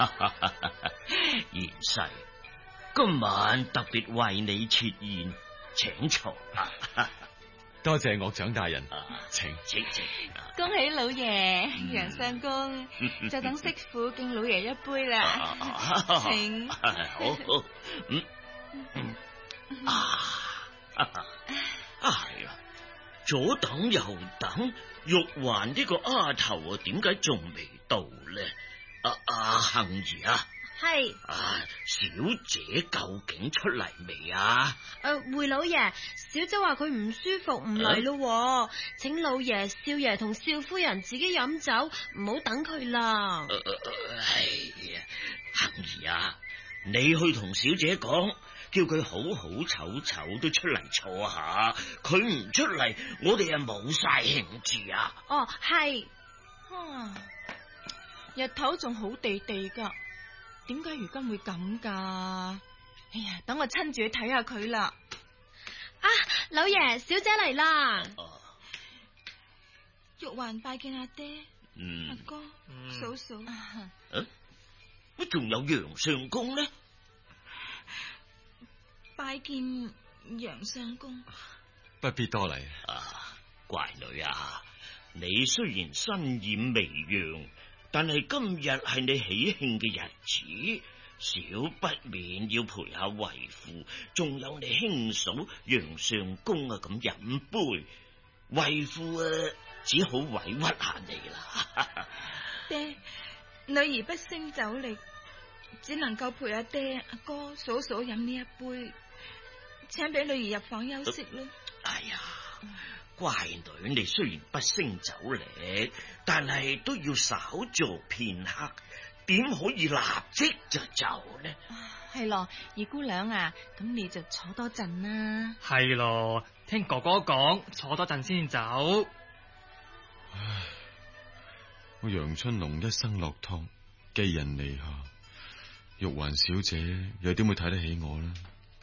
賢婿，今晚特別為你設宴，請坐。 多謝岳長大人，請。 恭喜老爺，楊相公，就等媳婦敬老爺一杯啦。請。 好，係啊，左等右等，玉環呢個丫頭啊，點解仲未到呢？杏兒啊， 係。 小姐究竟出嚟未啊？ 回老爺，小姐話佢唔舒服唔嚟咯，請老爺、少爺同少夫人自己飲酒，唔好等佢啦。 係啊，杏兒啊，你去同小姐講，叫佢好好醜醜都出嚟坐下，佢唔出嚟，我哋啊冇晒興致啊。 哦，係。 日頭仲好地地噶，點解如今會咁噶？哎呀，等我親自去睇下佢啦。 老爺，小姐嚟啦。 玉環拜見阿爹、阿哥、嫂嫂。 乜仲有楊相公呢？ 拜見楊相公。 不必多禮。 乖女啊，你雖然身染微恙，但係今日係你喜慶嘅日子，少不免要陪下為父，仲有你兄嫂楊相公啊咁飲杯，為父只好委屈下你啦。 爹，女兒不勝酒力，只能夠陪阿爹、阿哥、嫂嫂飲呢一杯，請俾女兒入房休息啦。 哎呀，乖女，你雖然不勝酒力，但係都要稍坐片刻，點可以立即就走呢？ 係咯，二姑娘啊，咁你就坐多陣啦。 係咯，聽哥哥講，坐多陣先走。 唉，我楊春龍一生落湯，寄人籬下，玉環小姐又點會睇得起我呢？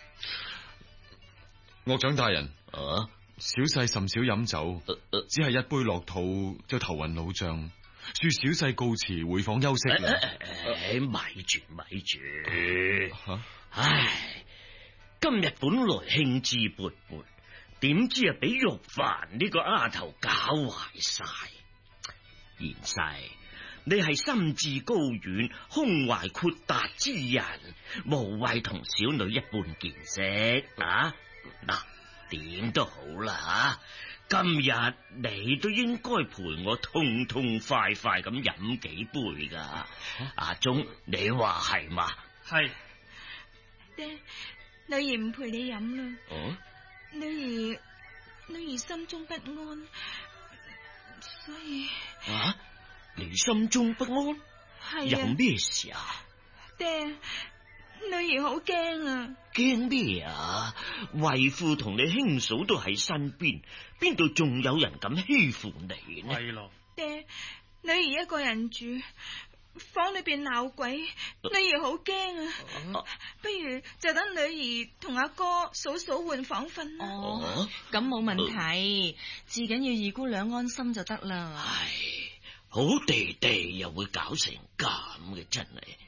岳長大人，小婿甚少飲酒，只係一杯落肚就頭暈腦脹，恕小婿告辭回房休息啦。 咪住，唉，今日本來興致勃勃，點知啊俾玉環呢個丫頭搞壞晒。賢婿，你係心智高遠、胸懷豁達之人，無謂同小女一般見識啊！嗱，點都好啦，今日你都應該陪我痛痛快快咁飲幾杯噶。阿忠，你話係嘛？ 係。 爹，女兒唔陪你飲啦。女兒心中不安，所以。 你心中不安？ 係有咩事啊？ 爹，女兒好驚啊！ 驚咩啊？為父同你兄嫂都喺身邊，邊度仲有人敢欺負你呢？ 係咯。 爹，女兒一個人住，房裏邊鬧鬼，女兒好驚啊！不如就等女兒同阿哥嫂嫂換房瞓啦。 咁冇問題，至緊要二姑娘安心就得啦。 唉，好地地又會搞成咁嘅，真係。